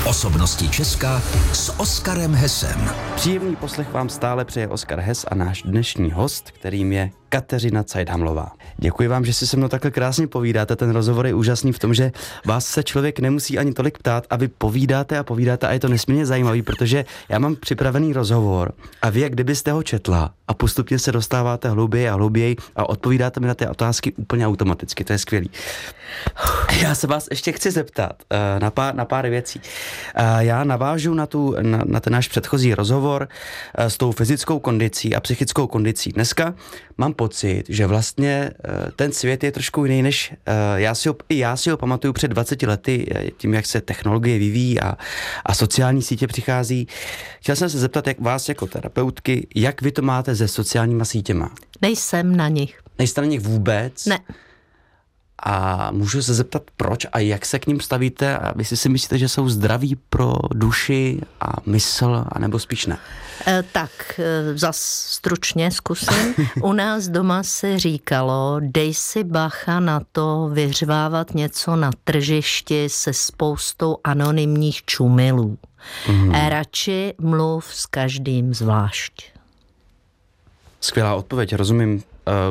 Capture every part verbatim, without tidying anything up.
Osobnosti Česka s Oskarem Hesem. Příjemný poslech vám stále přeje Oskar Hes a náš dnešní host, kterým je Kateřina Cajdhamlová. Děkuji vám, že si se mnou takhle krásně povídáte. Ten rozhovor je úžasný v tom, že vás se člověk nemusí ani tolik ptát a vy povídáte a povídáte a je to nesmírně zajímavý, protože já mám připravený rozhovor a vy, jak kdybyste ho četla a postupně se dostáváte hlouběji a hlouběji a odpovídáte mi na ty otázky úplně automaticky. To je skvělý. Já se vás ještě chci zeptat uh, na, pár, na pár věcí. Uh, já navážu na, tu, na, na ten náš předchozí rozhovor uh, s tou fyzickou kondicí a psychickou kondicí. Dneska mám pocit, že vlastně uh, ten svět je trošku jiný, než uh, já si ho, i já si ho pamatuju před dvaceti lety, tím, jak se technologie vyvíjí a, a sociální sítě přichází. Chtěl jsem se zeptat, jak vás jako terapeutky, jak vy to máte se sociálníma sítěma? Nejsem na nich. Nejste na nich vůbec? Ne. A můžu se zeptat, proč a jak se k ním stavíte a vy si myslíte, že jsou zdraví pro duši a mysl, anebo spíš ne? E, tak, e, zas stručně zkusím. U nás doma se říkalo, dej si bacha na to vyřvávat něco na tržišti se spoustou anonymních čumilů. Mm. E, radši mluv s každým zvlášť. Skvělá odpověď, rozumím.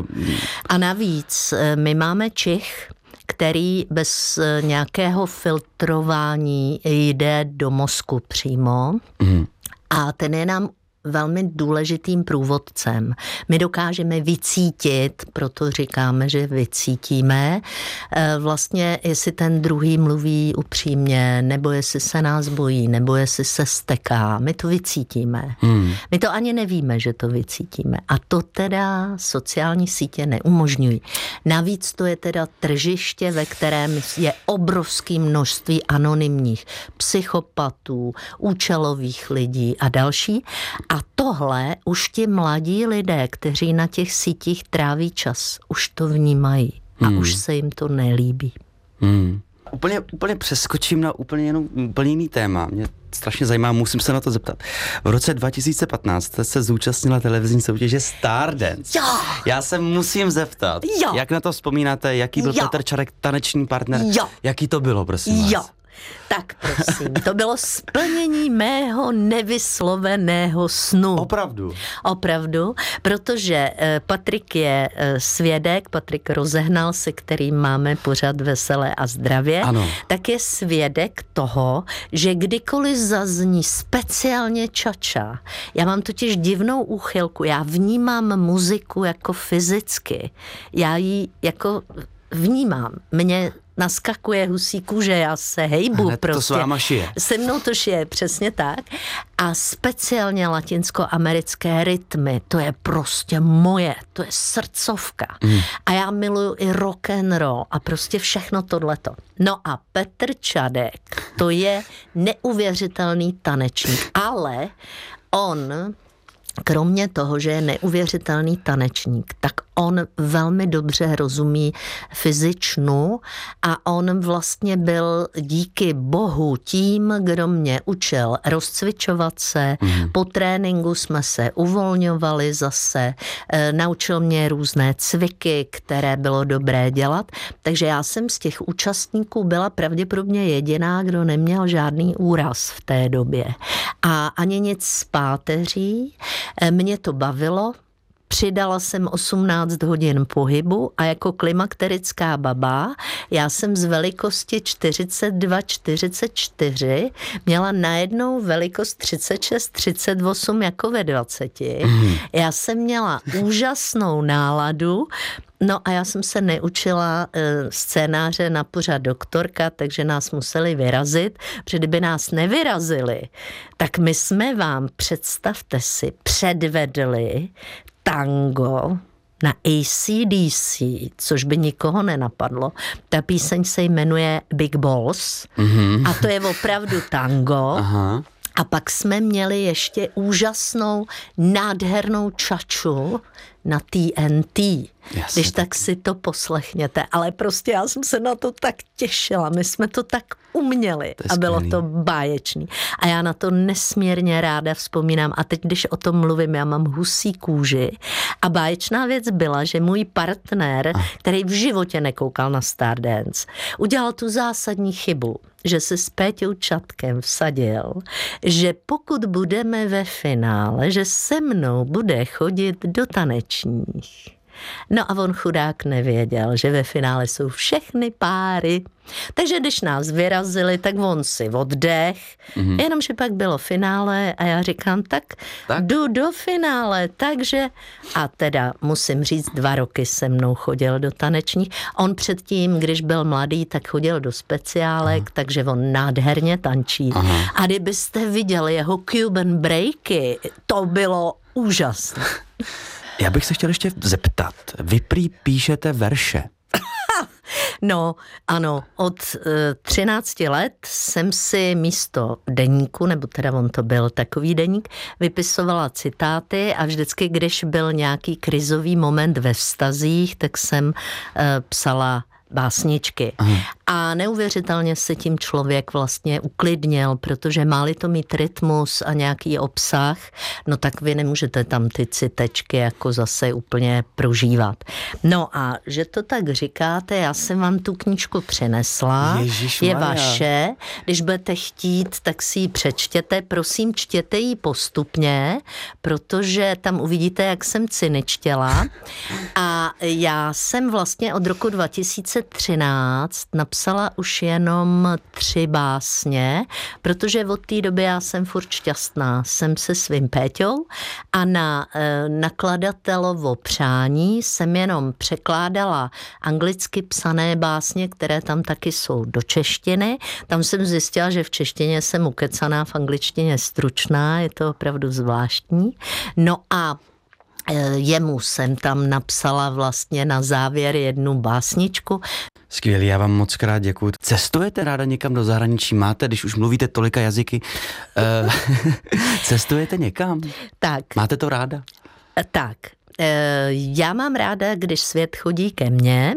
A navíc my máme Čich, který bez nějakého filtrování jde do mozku přímo mm. a ten je nám velmi důležitým průvodcem. My dokážeme vycítit, proto říkáme, že vycítíme, vlastně jestli ten druhý mluví upřímně, nebo jestli se nás bojí, nebo jestli se steká. My to vycítíme. Hmm. My to ani nevíme, že to vycítíme. A to teda sociální sítě neumožňují. Navíc to je teda tržiště, ve kterém je obrovské množství anonymních psychopatů, účelových lidí a další. A tohle už ti mladí lidé, kteří na těch sítích tráví čas, už to vnímají a hmm. už se jim to nelíbí. Hmm. Úplně, úplně přeskočím na úplně, jenom, úplně jiný téma. Mě strašně zajímá, musím se na to zeptat. V roce dva tisíce patnáct jste se zúčastnila televizní soutěže Stardance. Jo. Já se musím zeptat, jo. jak na to vzpomínáte, jaký byl jo. Petr Čarek taneční partner? Jo. Jaký to bylo, prosím vás? Jo. Tak prosím, to bylo splnění mého nevysloveného snu. Opravdu? Opravdu, protože Patrik je svědek, Patrik Rozehnal, se kterým máme pořad Veselé a zdravě, ano. tak je svědek toho, že kdykoliv zazní speciálně čača, já mám totiž divnou úchylku, já vnímám muziku jako fyzicky, já ji jako vnímám, mě naskakuje husí kůže, já se hejbu. Hned prostě. To s váma šije. Se mnou to šije, přesně tak. A speciálně latinskoamerické rytmy, to je prostě moje, to je srdcovka. Mm. A já miluju i rock and roll a prostě všechno tohleto. No a Petr Čadek, to je neuvěřitelný tanečník, ale on... Kromě toho, že je neuvěřitelný tanečník, tak on velmi dobře rozumí fyzičnu a on vlastně byl díky bohu tím, kdo mě učil rozcvičovat se. Mm. Po tréninku jsme se uvolňovali zase, e, naučil mě různé cviky, které bylo dobré dělat. Takže já jsem z těch účastníků byla pravděpodobně jediná, kdo neměl žádný úraz v té době. A ani nic z páteří. Mě to bavilo, přidala jsem osmnáct hodin pohybu a jako klimakterická baba, já jsem z velikosti čtyřicet dva čtyřicet čtyři měla najednou velikost třicet šest třicet osm jako ve dvaceti. Mm. Já jsem měla úžasnou náladu. No a já jsem se neučila e, scénáře na pořad Doktorka, takže nás museli vyrazit, protože kdyby nás nevyrazili, tak my jsme vám, představte si, předvedli tango na A C D C, což by nikoho nenapadlo. Ta píseň se jmenuje Big Balls mm-hmm. a to je opravdu tango. Aha. A pak jsme měli ještě úžasnou, nádhernou čaču na T N T. Jasně, Když tak si to poslechněte, ale prostě já jsem se na to tak těšila, my jsme to tak uměli a bylo to báječný. A já na to nesmírně ráda vzpomínám a teď, když o tom mluvím, já mám husí kůži a báječná věc byla, že můj partner, který v životě nekoukal na Stardance, udělal tu zásadní chybu, že se s Péťou Čatkem vsadil, že pokud budeme ve finále, že se mnou bude chodit do tanečních. No a on chudák nevěděl, že ve finále jsou všechny páry. Takže když nás vyrazili, tak on si oddech, mm-hmm. jenomže pak bylo finále a já říkám, tak, tak jdu do finále, takže a teda musím říct, dva roky se mnou chodil do tanečních. On předtím, když byl mladý, tak chodil do speciálek, aha. takže on nádherně tančí. Aha. A kdybyste viděli jeho Cuban breaky, to bylo úžasné. Já bych se chtěl ještě zeptat, vy prý píšete verše. No, ano, od třinácti let jsem si místo deníku, nebo teda on to byl takový deník, vypisovala citáty a vždycky, když byl nějaký krizový moment ve vztazích, tak jsem uh, psala básničky. Aha. A neuvěřitelně se tím člověk vlastně uklidnil, protože má-li to mít rytmus a nějaký obsah, no tak vy nemůžete tam ty citečky jako zase úplně prožívat. No a že to tak říkáte, já jsem vám tu knížku přinesla, je vaše, když budete chtít, tak si ji přečtěte, prosím, čtěte ji postupně, protože tam uvidíte, jak jsem cyničtěla. A já jsem vlastně od roku dva tisíce třináct napsala už jenom tři básně, protože od té doby já jsem furt šťastná. Jsem se svým Péťou a na e, nakladatelovo přání jsem jenom překládala anglicky psané básně, které tam taky jsou do češtiny. Tam jsem zjistila, že v češtině jsem ukecaná, v angličtině stručná, je to opravdu zvláštní. No a jemu jsem tam napsala vlastně na závěr jednu básničku. Skvělý, já vám moc krát děkuju. Cestujete ráda někam do zahraničí? Máte, když už mluvíte tolika jazyky, uh, cestujete někam? Tak. Máte to ráda? Tak. Já mám ráda, když svět chodí ke mně.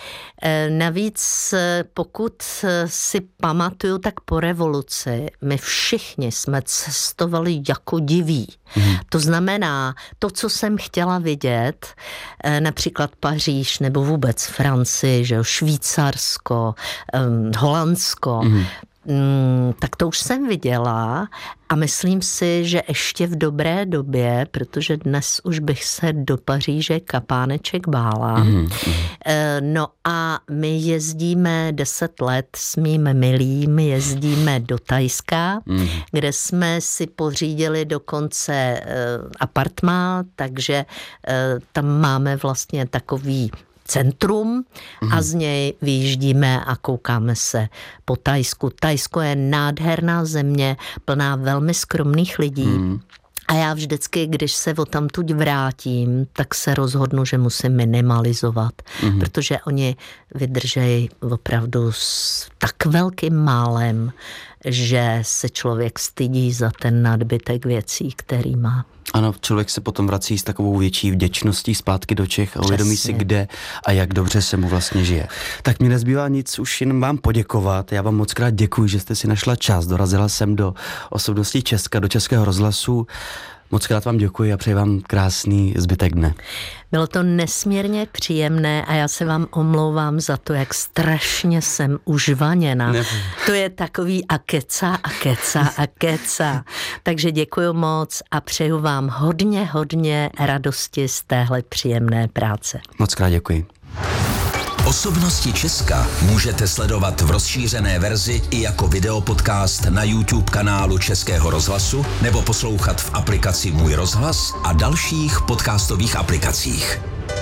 Navíc pokud si pamatuju, tak po revoluci my všichni jsme cestovali jako diví. Mm. To znamená, to, co jsem chtěla vidět, například Paříž nebo vůbec Francii, že jo, Švýcarsko, Holandsko, mm. Mm, tak to už jsem viděla a myslím si, že ještě v dobré době, protože dnes už bych se do Paříže kapáneček bála. Mm, mm. No a my jezdíme deset let s mým milým, jezdíme do Thajska, mm. kde jsme si pořídili dokonce apartmán, takže tam máme vlastně takový centrum a z něj vyjíždíme a koukáme se po Thajsku. Thajsko je nádherná země, plná velmi skromných lidí. Mm. A já vždycky, když se odtamtud vrátím, tak se rozhodnu, že musím minimalizovat, mm. protože oni vydržejí opravdu s tak velkým málem, že se člověk stydí za ten nadbytek věcí, který má. Ano, člověk se potom vrací s takovou větší vděčností zpátky do Čech a uvědomí si, kde a jak dobře se mu vlastně žije. Tak mi nezbývá nic, už jen vám poděkovat. Já vám moc krát děkuji, že jste si našla čas. Dorazila jsem do Osobností Česka, do Českého rozhlasu. Moc krát vám děkuji a přeji vám krásný zbytek dne. Bylo to nesmírně příjemné a já se vám omlouvám za to, jak strašně jsem užvaněna. Ne. To je takový a keca a keca a keca. Takže děkuji moc a přeju vám hodně, hodně radosti z téhle příjemné práce. Moc krát děkuji. Osobnosti Česka můžete sledovat v rozšířené verzi i jako videopodcast na YouTube kanálu Českého rozhlasu nebo poslouchat v aplikaci Můj rozhlas a dalších podcastových aplikacích.